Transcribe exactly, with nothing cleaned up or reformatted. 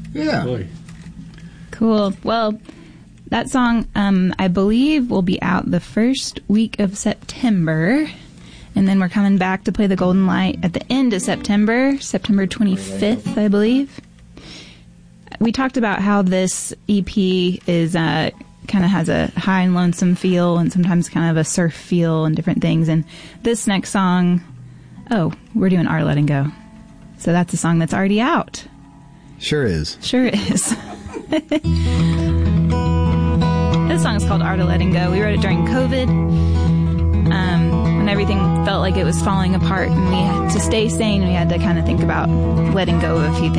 Yeah. Boy. Cool. Well, that song, um, I believe, will be out the first week of September. And then we're coming back to play the Golden Light at the end of September, September twenty-fifth, I believe. We talked about how this E P is uh, kind of has a high and lonesome feel and sometimes kind of a surf feel and different things. And this next song, oh, we're doing Our Letting Go. So that's a song that's already out. Sure is. Sure is. This song is called Art of Letting Go. We wrote it during COVID, um, when everything felt like it was falling apart and we had to stay sane. We had to kind of think about letting go of a few things.